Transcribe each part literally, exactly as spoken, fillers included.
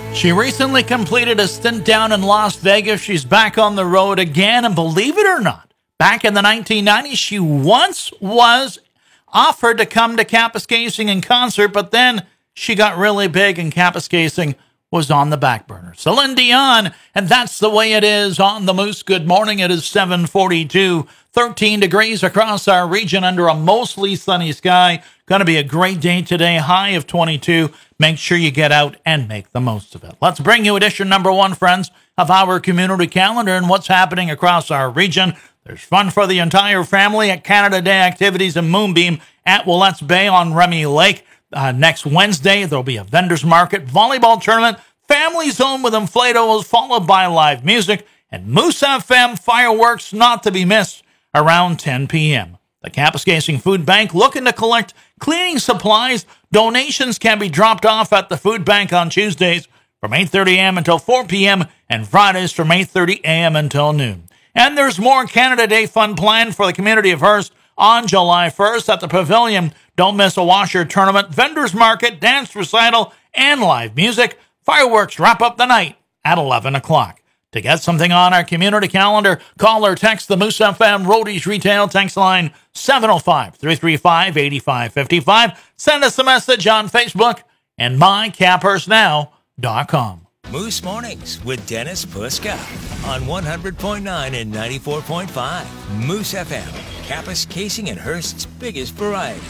She recently completed a stint down in Las Vegas. She's back on the road again, and believe it or not, back in the nineteen nineties, she once was offered to come to Kapuskasing in concert, but then she got really big and Kapuskasing was on the back burner. Celine Dion, and that's the way it is on the Moose. Good morning. It is seven forty-two, thirteen degrees across our region under a mostly sunny sky. Going to be a great day today, high of twenty-two. Make sure you get out and make the most of it. Let's bring you edition number one, friends, of our community calendar and what's happening across our region. There's fun for the entire family at Canada Day activities in Moonbeam at Willets Bay on Remy Lake. Uh, next Wednesday, there'll be a vendor's market, volleyball tournament, family zone with inflatables, followed by live music, and Moose F M fireworks not to be missed around ten p.m. The Kapuskasing Food Bank looking to collect cleaning supplies. Donations can be dropped off at the food bank on Tuesdays from eight thirty a.m. until four p.m. and Fridays from eight thirty a.m. until noon. And there's more Canada Day fun planned for the community of Hearst on July first at the Pavilion. Don't miss a washer tournament, vendors market, dance recital, and live music. Fireworks wrap up the night at eleven o'clock. To get something on our community calendar, call or text the Moose F M Roadies Retail text line seven oh five, three three five, eight five five five. Send us a message on Facebook and my caphurst now dot com. Moose Mornings with Dennis Puska on one hundred point nine and ninety-four point five. Moose F M, Kapuskasing and Hearst's biggest variety.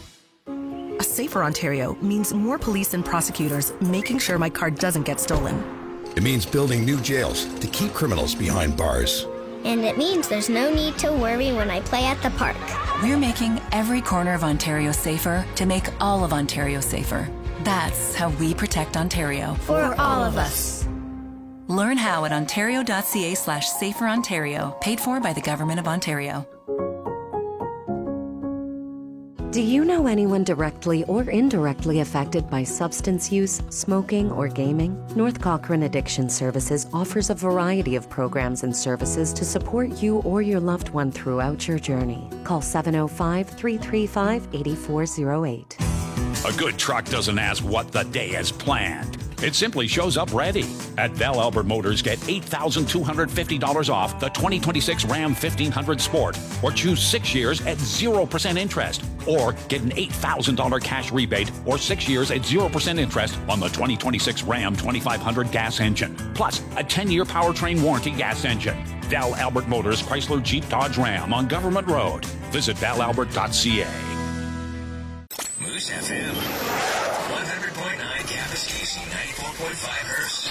A safer Ontario means more police and prosecutors making sure my car doesn't get stolen. It means building new jails to keep criminals behind bars. And it means there's no need to worry when I play at the park. We're making every corner of Ontario safer to make all of Ontario safer. That's how we protect Ontario. For, For all of us. Learn how at ontario.ca slash safer Ontario, paid for by the Government of Ontario. Do you know anyone directly or indirectly affected by substance use, smoking, or gaming? North Cochrane Addiction Services offers a variety of programs and services to support you or your loved one throughout your journey. Call seven oh five, three three five, eight four oh eight. A good truck doesn't ask what the day has planned. It simply shows up ready. At Val Albert Motors, get eight thousand two hundred fifty dollars off the twenty twenty-six Ram fifteen hundred Sport, or choose six years at zero percent interest, or get an eight thousand dollars cash rebate or six years at zero percent interest on the twenty twenty-six Ram twenty-five hundred gas engine, plus a ten-year powertrain warranty gas engine. Val Albert Motors, Chrysler, Jeep, Dodge, Ram on Government Road. Visit val albert dot c a. Moose F M, one hundred point nine Kapuskasing, ninety-four point five Hearst.